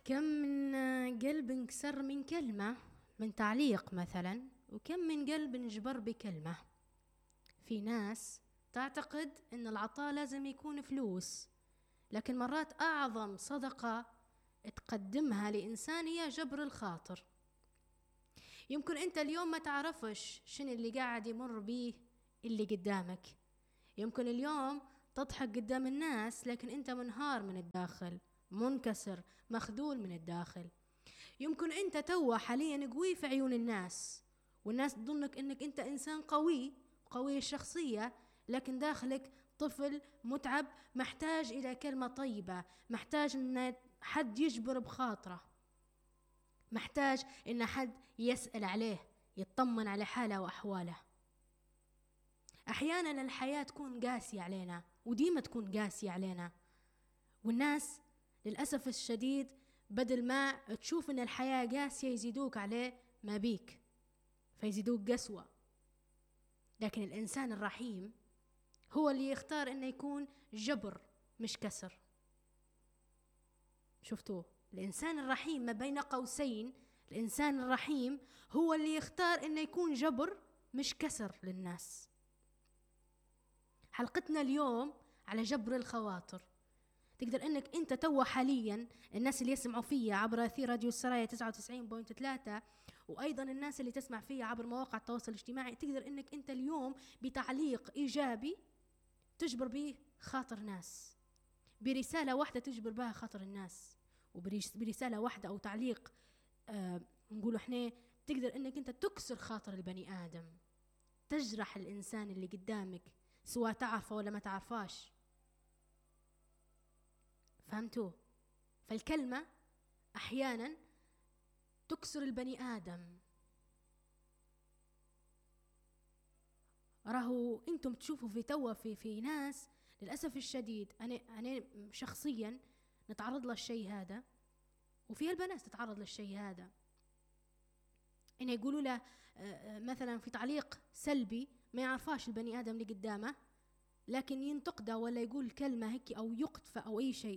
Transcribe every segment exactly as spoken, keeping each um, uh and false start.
كم من قلب انكسر من كلمة، من تعليق مثلا، وكم من قلب انجبر بكلمة. في ناس تعتقد ان العطاء لازم يكون فلوس، لكن مرات اعظم صدقة تقدمها لإنسان هي جبر الخاطر. يمكن انت اليوم ما تعرفش شنو اللي قاعد يمر بيه اللي قدامك، يمكن اليوم تضحك قدام الناس لكن انت منهار من الداخل، منكسر، مخذول من الداخل. يمكن انت توا حاليا قوي في عيون الناس، والناس تظنك انك انت انسان قوي قوي الشخصية، لكن داخلك طفل متعب محتاج الى كلمة طيبة، محتاج ان حد يجبر بخاطره، محتاج ان حد يسأل عليه، يطمن على حاله واحواله. احيانا الحياة تكون قاسية علينا، وديما تكون قاسية علينا، والناس للأسف الشديد بدل ما تشوف ان الحياة قاسية يزيدوك عليه ما بيك، فيزيدوك قسوة. لكن الإنسان الرحيم هو اللي يختار انه يكون جبر مش كسر. شفتوه؟ الإنسان الرحيم ما بين قوسين، الإنسان الرحيم هو اللي يختار انه يكون جبر مش كسر للناس. حلقتنا اليوم على جبر الخواطر. تقدر انك انت توا حاليا الناس اللي يسمعوا فيا عبر اثير راديو السرايا تسعة وتسعين فاصلة ثلاثة، وايضا الناس اللي تسمع فيا عبر مواقع التواصل الاجتماعي، تقدر انك انت اليوم بتعليق ايجابي تجبر به خاطر ناس، برسالة واحدة تجبر بها خاطر الناس، وبرسالة واحدة او تعليق آه نقول احنا تقدر انك انت تكسر خاطر البني ادم، تجرح الانسان اللي قدامك سواء تعرفه ولا ما تعرفاش. فهمتوا؟ فالكلمة أحيانا تكسر البني آدم. راهو أنتم تشوفوا في توا في في ناس للأسف الشديد، أنا أنا شخصيا نتعرض للشيء هذا، وفيها البنات تتعرض للشيء هذا، إن يقولوا له مثلا في تعليق سلبي ما يعرفاش البني آدم اللي قدامه، لكن ينتقده ولا يقول كلمة هيك أو يقطفه أو أي شيء.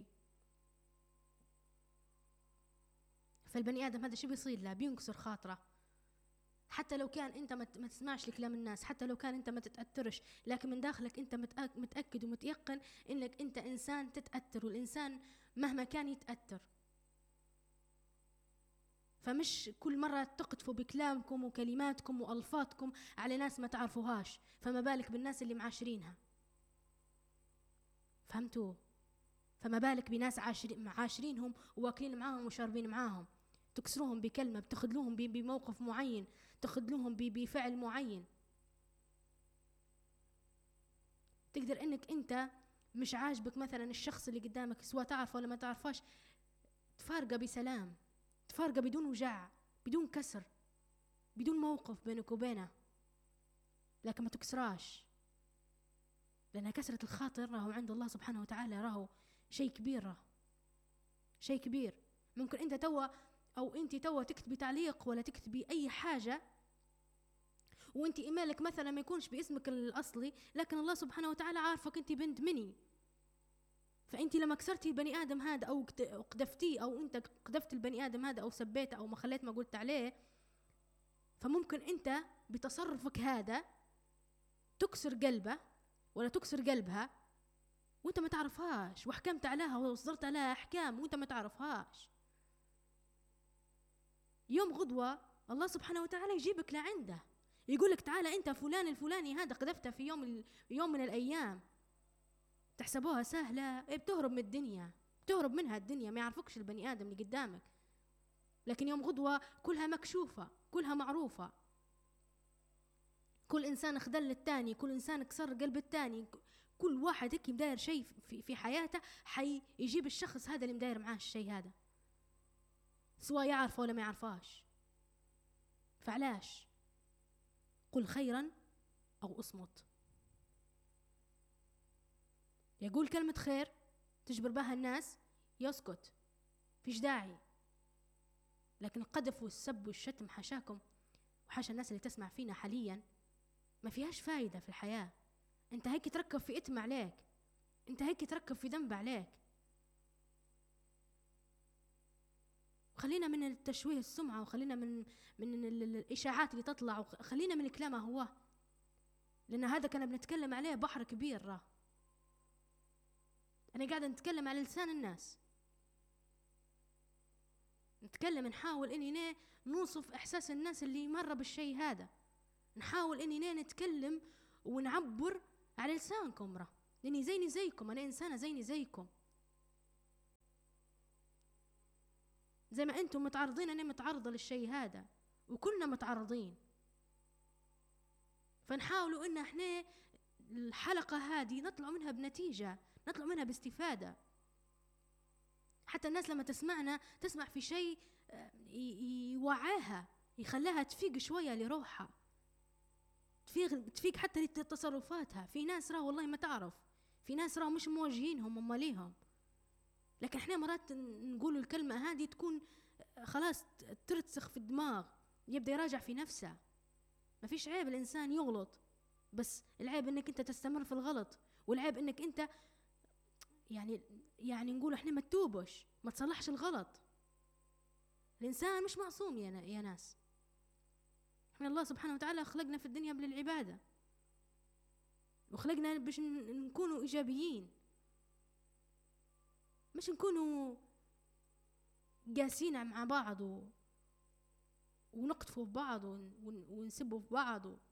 فالبني آدم هذا شو بيصير له؟ بينكسر خاطره، حتى لو كان انت ما تسمعش لكلام الناس، حتى لو كان انت ما تتأثرش، لكن من داخلك انت متأكد ومتيقن انك انت انسان تتأثر، والانسان مهما كان يتأثر. فمش كل مرة تقطفوا بكلامكم وكلماتكم وألفاظكم على ناس ما تعرفوهاش، فما بالك بالناس اللي معاشرينها. فهمتوا؟ فما بالك بناس معاشرينهم وواكلين معاهم وشاربين معاهم، تكسروهم بكلمة، بتخذلوهم بموقف معين، تخذلوهم بفعل معين. تقدر انك انت مش عاجبك مثلا الشخص اللي قدامك سواء تعرفه ولا ما تعرفاش، تفارقه بسلام، تفارقه بدون وجع، بدون كسر، بدون موقف بينك وبينه، لكن ما تكسراش، لأن كسرة الخاطر راهو عند الله سبحانه وتعالى راهو شيء كبير، راهو شيء كبير. ممكن انت توا او انت توا تكتبي تعليق ولا تكتبي اي حاجة وانت ايميلك مثلا ما يكونش باسمك الاصلي، لكن الله سبحانه وتعالى عارفك انت بنت مني، فانت لما كسرتي البني ادم هذا او قذفتيه، او انت قذفت البني ادم هذا او سبيته او ما خليت ما قلت عليه، فممكن انت بتصرفك هذا تكسر قلبه ولا تكسر قلبها وانت ما تعرفهاش، وحكمت عليها وصدرت عليها احكام وانت ما تعرفهاش. يوم غدوة الله سبحانه وتعالى يجيبك لعنده، يقولك تعالى انت فلان الفلاني هذا قذفته في يوم يوم من الايام. تحسبوها سهلة؟ ايه، بتهرب من الدنيا، بتهرب منها الدنيا، ما يعرفكش البني ادم اللي قدامك، لكن يوم غدوة كلها مكشوفة، كلها معروفة، كل انسان خذل الثاني، كل انسان كسر قلب الثاني، كل واحد هيك مداير شيء في, في حياته حي يجيب الشخص هذا اللي مداير معاه الشيء هذا سواء يعرفه ولا ما يعرفاش. فعلاش؟ قل خيرا أو اصمت. يقول كلمة خير تجبر بها الناس، يسكت، فيش داعي. لكن القذف والسب والشتم حاشاكم وحاشا الناس اللي تسمع فينا حاليا ما فيهاش فايدة في الحياة. انت هيك تركب في إثم عليك، انت هيك تركب في ذنب عليك. وخلينا من التشويه السمعة، وخلينا من من الإشاعات اللي تطلع، وخلينا من الكلام هو، لأن هذا كنا بنتكلم عليه بحر كبير. راه أنا قاعدة نتكلم على لسان الناس، نتكلم نحاول إني نوصف إحساس الناس اللي مرة بالشيء هذا، نحاول إني نتكلم ونعبر على لسانكم. راه لأني زيني زيكم، أنا إنسانة زيني زيكم، زي ما أنتم متعرضين أنا متعرضة للشيء هذا، وكلنا متعرضين. فنحاولوا إن إحنا الحلقة هذه نطلع منها بنتيجة، نطلع منها باستفادة، حتى الناس لما تسمعنا تسمع في شيء يوعاها، يخليها تفيق شوية لروحها، تفيق, تفيق حتى لتصرفاتها. في ناس راه والله ما تعرف، في ناس راه مش مواجهينهم هم ليهم، لكن احنا مرات نقول الكلمة هذه تكون خلاص ترتسخ في الدماغ، يبدأ يراجع في نفسه. ما فيش عيب الإنسان يغلط، بس العيب انك انت تستمر في الغلط، والعيب انك انت يعني يعني نقول احنا ما تتوبش، ما تصلحش الغلط. الإنسان مش معصوم يا, يا ناس. احنا الله سبحانه وتعالى خلقنا في الدنيا بالعبادة، وخلقنا باش نكونوا إيجابيين، مش نكونوا قاسين مع بعض و... ونقطفوا في بعض ون... ونسبوا في بعض و...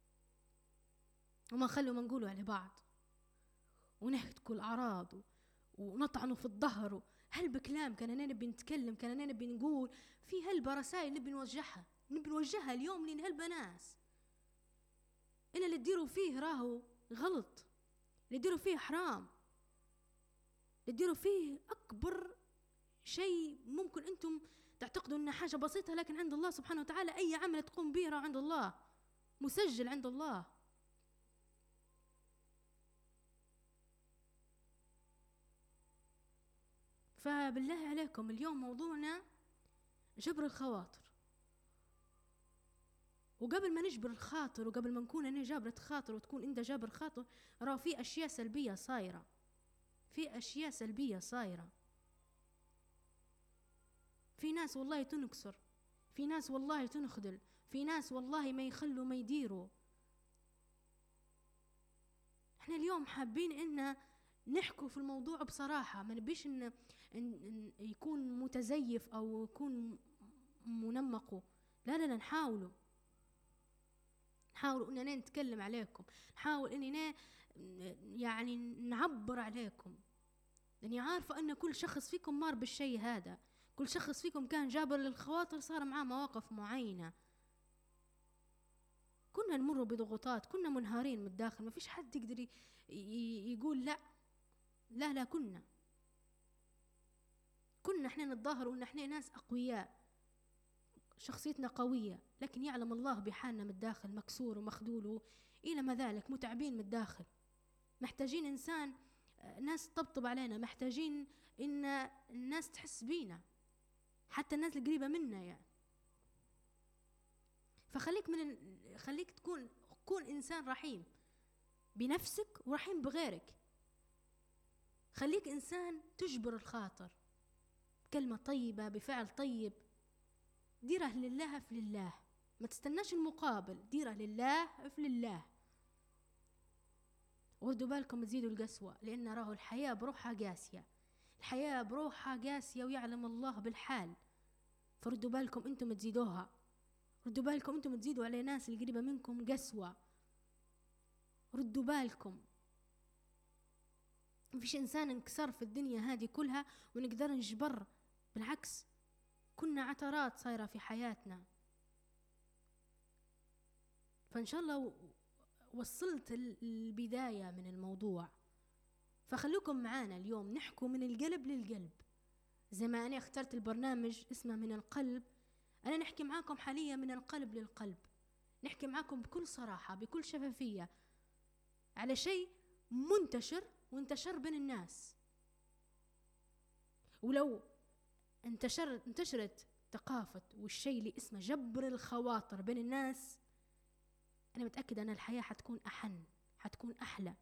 وما نخلوا ما نقولوا على بعض، ونهتكوا الأعراض و... ونطعنوا في الظهر. هل بكلام كان نبي نتكلم، كان نبي نقول في هلبة رسائل نبي نوجهها، نبي نوجهها اليوم لين هلبة ناس إن اللي تديروا فيه راهو غلط، اللي تديروا فيه حرام، اللي تديروا فيه أكبر شيء ممكن أنتم تعتقدوا أنها حاجة بسيطة، لكن عند الله سبحانه وتعالى أي عمل تقوم به عند الله مسجل عند الله. فبالله عليكم اليوم موضوعنا جبر الخواطر، وقبل ما نجبر الخاطر، وقبل ما نكون أنا جابرة خاطر وتكون أنت جابر خاطر، راه في أشياء سلبية صايرة، في أشياء سلبية صايرة. في ناس والله تنكسر، في ناس والله تنخذل، في ناس والله ما يخلوا ما يديروا. احنا اليوم حابين إن نحكوا في الموضوع بصراحة، ما نبيش إن, إن, إن يكون متزيف أو يكون منمق، لا لا لا، نحاولوا نحاولوا إننا نتكلم عليكم، نحاول إننا يعني نعبر عليكم، لأني عارفة أن كل شخص فيكم مار بالشيء هذا، كل شخص فيكم كان جابر للخواطر، صار معاه مواقف معينة، كنا نمر بضغوطات، كنا منهارين من الداخل، ما فيش حد يقدر يقول لا لا لا، كنا كنا احنا نتظاهر ان احنا ناس اقوياء، شخصيتنا قوية، لكن يعلم الله بحالنا من الداخل مكسور ومخذول، الى ما ذلك متعبين من الداخل، محتاجين انسان، ناس تطبطب علينا، محتاجين ان الناس تحس بينا، حتى الناس القريبة منا يعني. فخليك من خليك تكون كون انسان رحيم بنفسك ورحيم بغيرك، خليك إنسان تجبر الخاطر بكلمة طيبة، بفعل طيب، ديره لله في لله، ما تستناش المقابل، ديره لله في لله. وردوا بالكم تزيدوا القسوة، لأن راه الحياة بروحها قاسية، الحياة بروحها قاسية ويعلم الله بالحال. فردوا بالكم أنتم تزيدوها، ردوا بالكم أنتم تزيدوا على ناس القريبة منكم قسوة، ردوا بالكم. مفيش إنسان انكسر في الدنيا هذه كلها ونقدر نجبر، بالعكس كنا عثرات صايرة في حياتنا. فإن شاء الله وصلت البداية من الموضوع، فخلوكم معانا اليوم نحكوا من القلب للقلب، زي ما أنا اخترت البرنامج اسمه من القلب، أنا نحكي معاكم حاليا من القلب للقلب، نحكي معاكم بكل صراحة بكل شفافية على شيء منتشر وانتشر بين الناس. ولو انتشرت انتشرت ثقافة والشيء اللي اسمه جبر الخواطر بين الناس، أنا متأكدة أن الحياة حتكون أحن، حتكون أحلى،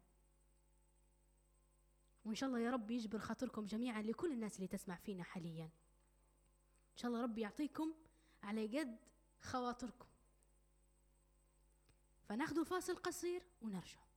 وإن شاء الله يا رب يجبر خاطركم جميعا لكل الناس اللي تسمع فينا حاليا. شاء الله ربي يعطيكم على قد خواطركم. فناخذ فاصل قصير ونرجع.